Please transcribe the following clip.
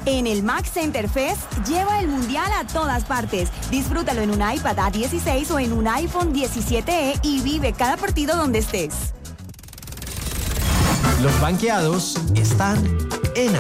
En el Max Center Fest, lleva el mundial a todas partes. Disfrútalo en un iPad A16 o en un iPhone 17e y vive cada partido donde estés. Los banqueados están en